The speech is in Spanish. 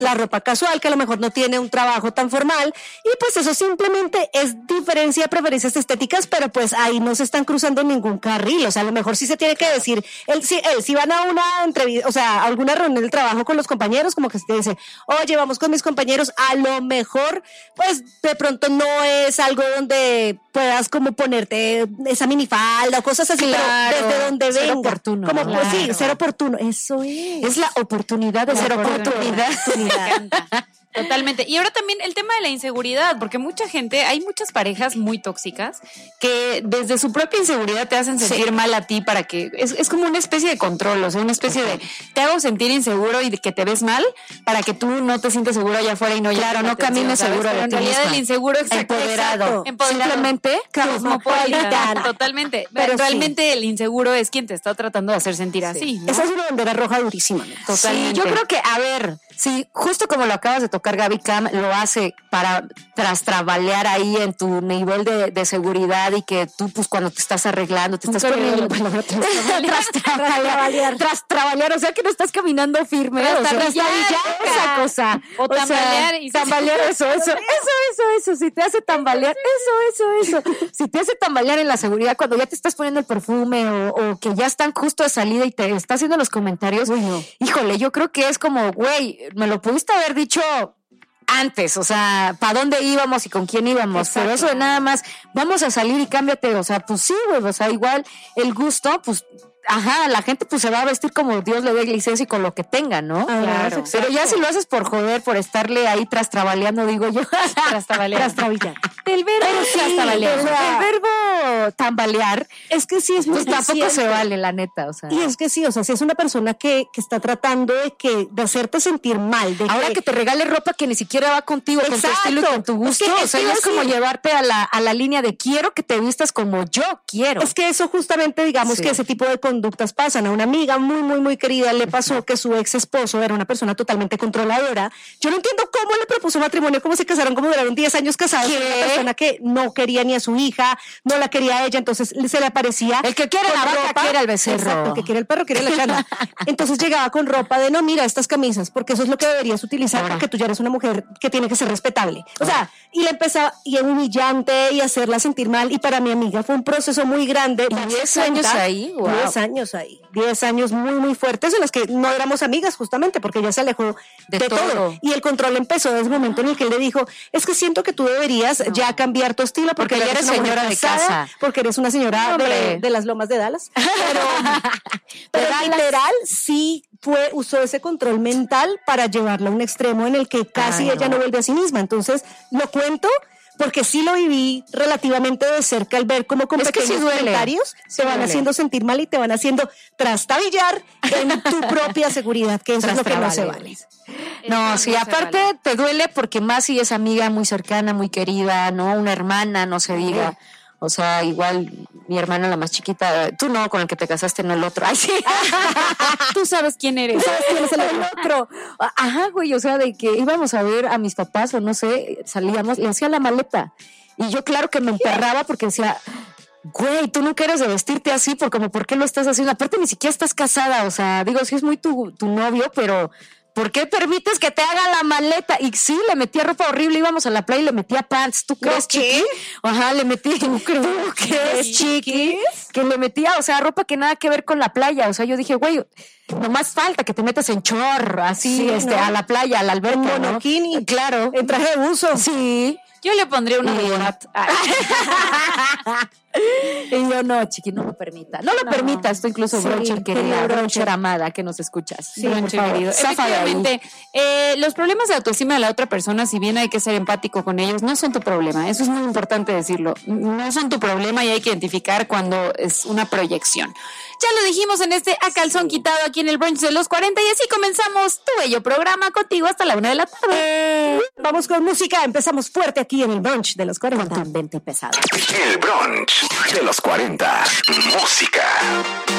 la ropa casual, que a lo mejor no tiene un trabajo tan formal, y pues eso simplemente es diferencia de preferencias estéticas, pero pues ahí no se están cruzando ningún carril. O sea, a lo mejor sí se tiene que decir, si van a una entrevista, o sea, a alguna reunión del trabajo con los compañeros, como que se te dice, oye, vamos con mis compañeros, a lo mejor, pues de pronto no es algo donde puedas como ponerte esa minifalda o cosas así, claro, pero desde donde ser venga. Oportuno, como, claro. pues sí, ser oportuno, eso es. Es la oportunidad de ser oportunidad. Me encanta. Totalmente. Y ahora también el tema de la inseguridad, porque hay muchas parejas muy tóxicas que desde su propia inseguridad te hacen sentir mal a ti para que, es como una especie de control, o sea, una especie de, te hago sentir inseguro y de que te ves mal para que tú no te sientas seguro allá afuera y no Claro, no camines seguro de en ti realidad misma. el inseguro es Empoderado. Simplemente cosmopolita. Totalmente. Pero realmente el inseguro es quien te está tratando de hacer sentir así, ¿no? Esa es una bandera roja durísima. Totalmente. Sí, yo creo que, a ver, sí, justo como lo acabas de tocar, Gaby Cam, lo hace para trastrabalear ahí en tu nivel de seguridad y que tú, pues, cuando te estás arreglando, te estás poniendo trastrabalear, o sea, que no estás caminando firme, o sea, esa cosa. O tambalear. Tambalear, eso, si te hace tambalear, eso. Si te hace tambalear en la seguridad cuando ya te estás poniendo el perfume o que ya están justo de salida y te está haciendo los comentarios, híjole, yo creo que es como, güey, me lo pudiste haber dicho antes, o sea, ¿para dónde íbamos y con quién íbamos? Exacto. Pero eso de nada más, vamos a salir y cámbiate, o sea, pues sí, güey, o sea, igual el gusto, pues, la gente pues se va a vestir como Dios le dé licencia y con lo que tenga, ¿no? Claro. Pero ya si lo haces por joder, por estarle ahí trastrabaleando, digo yo. Trastraballar. El verbo tambalear, Es que sí es muy pues tampoco consciente. se vale, la neta, o sea. Y es que sí, o sea, si es una persona que está tratando de hacerte sentir mal. Ahora que te regale ropa que ni siquiera va contigo, con tu Exacto. estilo y con tu gusto, Es que o sea, ya es como llevarte a la línea de quiero que te vistas como yo quiero. Es que eso justamente, digamos Sí. que ese tipo de conductas pasan. A una amiga muy, muy, muy querida le pasó que su ex esposo era una persona totalmente controladora. Yo no entiendo cómo le propuso matrimonio, cómo se casaron, cómo duraron 10 años casados. ¿Qué? Una persona que no quería ni a su hija, no la quería a ella, entonces se le aparecía. El que quiere con la vaca ropa. quiere al becerro. Exacto, el que quiere el perro quiere la chana. Entonces llegaba con ropa de no, mira, estas camisas, porque eso es lo que deberías utilizar, porque tú ya eres una mujer que tiene que ser respetable. O sea, y le empezaba, y humillante, y hacerla sentir mal, y para mi amiga fue un proceso muy grande. 10 años ahí, wow. 10 años ahí. 10 años muy, muy fuertes en las que no éramos amigas justamente porque ella se alejó de todo. Y el control empezó desde el momento en el que él le dijo, es que siento que tú deberías ya cambiar tu estilo porque ya eres una mujer señora de casada, casa. porque eres una señora de las lomas de Dallas. Pero literal sí usó ese control mental para llevarla a un extremo en el que casi ella no vuelve a sí misma. Entonces lo cuento porque sí lo viví relativamente de cerca al ver cómo con pequeños comentarios se van haciendo sentir mal y te van haciendo trastabillar en tu propia seguridad, que eso es lo que no se vale. No, sí, aparte te duele porque más si es amiga muy cercana, muy querida, ¿no? Una hermana, no se diga. O sea, igual mi hermana, la más chiquita, tú no, con el que te casaste, no el otro. Ay, sí. Tú sabes quién eres. ¿Sabes quién es el otro? Ajá, güey, o sea, de que íbamos a ver a mis papás o no sé, salíamos, le hacía la maleta. Y yo claro que me emperraba porque decía, güey, tú nunca eres de vestirte así, ¿por qué lo estás haciendo? Aparte ni siquiera estás casada, o sea, digo, sí es muy tu novio, pero ¿por qué permites que te haga la maleta? Y sí, le metía ropa horrible, íbamos a la playa y le metía pants. ¿Tú crees, Chiqui? Ajá, le metí. ¿Tú crees, Chiqui? Que le metía, o sea, ropa que nada que ver con la playa. O sea, yo dije, güey, nomás falta que te metas en chor, así, a la playa, al alberca, en monokini, ¿no? Claro. En traje de buzo. Sí. Yo le pondría una de Borat. Y yo, no, Chiqui, no lo permita. No lo permitas, tú incluso, Broncher querida, Broncher amada, que nos escuchas. Sí, Broncher querido. Efectivamente, los problemas de autoestima de la otra persona, si bien hay que ser empático con ellos, no son tu problema. Eso es muy importante decirlo. No son tu problema y hay que identificar cuando es una proyección. Ya lo dijimos en este A Calzón Quitado aquí en el brunch de los 40 y así comenzamos tu bello programa contigo hasta la 1 de la tarde. Vamos con música, empezamos fuerte aquí en el brunch de los 40. Contundente y pesado. El brunch de los 40. Música.